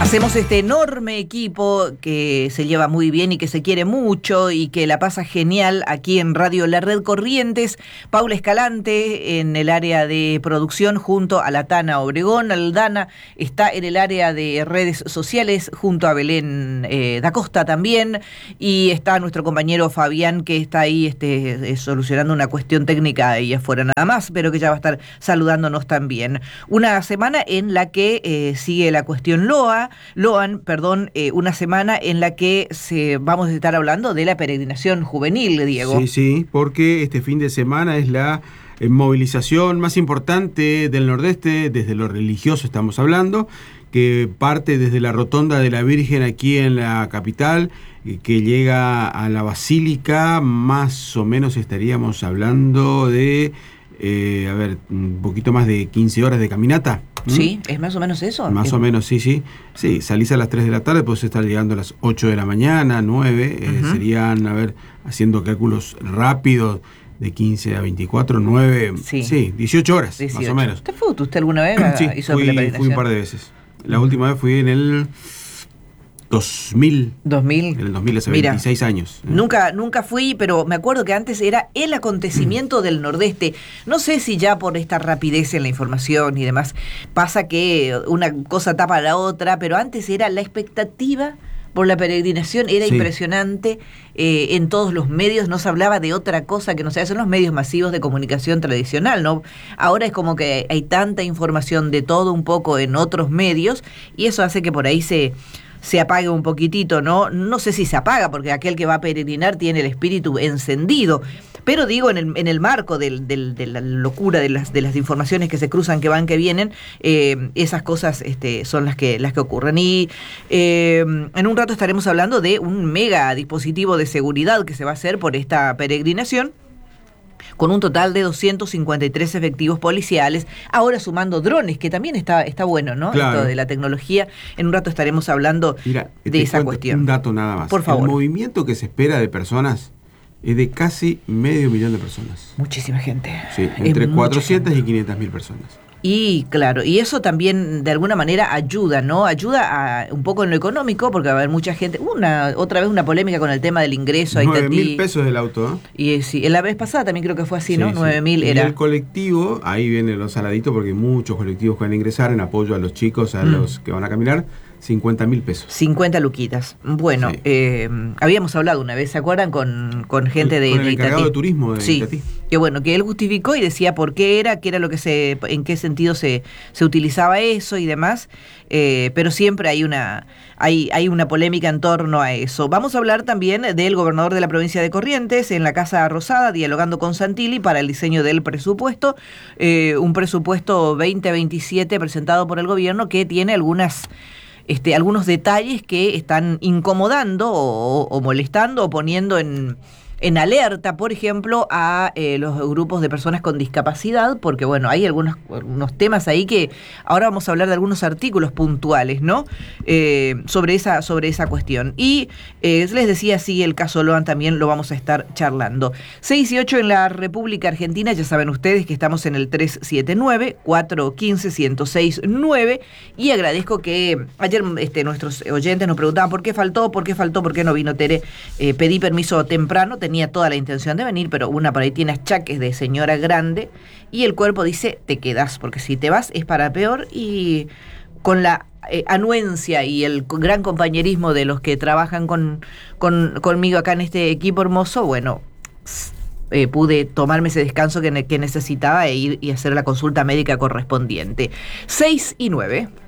Hacemos este enorme equipo que se lleva muy bien y que se quiere mucho y que la pasa genial aquí en Radio La Red Corrientes. Paula Escalante en el área de producción junto a Latana Obregón. Aldana está en el área de redes sociales junto a Belén da Costa también. Y está nuestro compañero Fabián, que está ahí solucionando una cuestión técnica ahí afuera nada más, pero que ya va a estar saludándonos también. Una semana en la que sigue la cuestión Loan, una semana en la que vamos a estar hablando de la peregrinación juvenil, Diego. Sí, porque este fin de semana es la movilización más importante del Nordeste, desde lo religioso estamos hablando, que parte desde la Rotonda de la Virgen aquí en la capital, que llega a la Basílica. Más o menos estaríamos hablando de, un poquito más de 15 horas de caminata. Sí, es más o menos eso. Más o menos, sí. Sí, salís a las 3 de la tarde, podés estar llegando a las 8 de la mañana, 9, serían, haciendo cálculos rápidos, de 15 a 24, 9, sí 18 horas, 18. Más o menos. ¿Usted alguna vez hizo la peregrinación? Fui un par de veces. La última vez fui en el 2000. En el 2000, hace 26 años. Nunca fui, pero me acuerdo que antes era el acontecimiento del Nordeste. No sé si ya por esta rapidez en la información y demás pasa que una cosa tapa a la otra, pero antes era la expectativa por la peregrinación, era impresionante. En todos los medios no se hablaba de otra cosa que no sea, son los medios masivos de comunicación tradicional, ¿no? Ahora es como que hay tanta información de todo un poco en otros medios y eso hace que por ahí se apague un poquitito, ¿no? No sé si se apaga, porque aquel que va a peregrinar tiene el espíritu encendido, pero digo, en el marco de la locura de las informaciones que se cruzan, que van, que vienen, esas cosas son las que ocurren. Y en un rato estaremos hablando de un mega dispositivo de seguridad que se va a hacer por esta peregrinación, con un total de 253 efectivos policiales, ahora sumando drones, que también está bueno, ¿no? Claro. Esto de la tecnología. En un rato estaremos hablando de esa cuestión. Un dato nada más. Por favor. El movimiento que se espera de personas es de casi 500.000 de personas. Muchísima gente. Sí, entre 400 y 500.000 personas. Y claro, y eso también de alguna manera ayuda, ¿no? Ayuda un poco en lo económico, porque va a haber mucha gente. Otra vez una polémica con el tema del ingreso. 9.000 pesos el auto, ¿eh? Y sí, la vez pasada también creo que fue así, ¿no? 9.000 era. Y el colectivo, ahí viene los saladitos, porque muchos colectivos pueden ingresar en apoyo a los chicos, a los que van a caminar. 50.000 pesos. 50 luquitas. Bueno, habíamos hablado una vez, ¿se acuerdan? Con gente de el encargado de turismo de Itatí. Que bueno, que él justificó y decía por qué era lo que en qué sentido se utilizaba eso y demás, pero siempre hay una polémica en torno a eso. Vamos a hablar también del gobernador de la provincia de Corrientes en la Casa Rosada, dialogando con Santilli para el diseño del presupuesto, un presupuesto 2027 presentado por el gobierno que tiene algunos detalles que están incomodando o molestando o poniendo en alerta, por ejemplo, a los grupos de personas con discapacidad, porque bueno, hay algunos temas ahí que ahora vamos a hablar de algunos artículos puntuales, ¿no? Sobre esa cuestión. Y les decía, sigue el caso Loan, también lo vamos a estar charlando. 6 y 8 en la República Argentina, ya saben ustedes que estamos en el 379-415-1069, y agradezco que ayer nuestros oyentes nos preguntaban por qué faltó, por qué no vino Tere. Pedí permiso temprano, tenía toda la intención de venir, pero una por ahí tiene achaques de señora grande y el cuerpo dice, te quedás, porque si te vas es para peor. Y con la anuencia y el gran compañerismo de los que trabajan conmigo acá en este equipo hermoso, bueno, pude tomarme ese descanso que necesitaba e ir y hacer la consulta médica correspondiente. 6 y 9.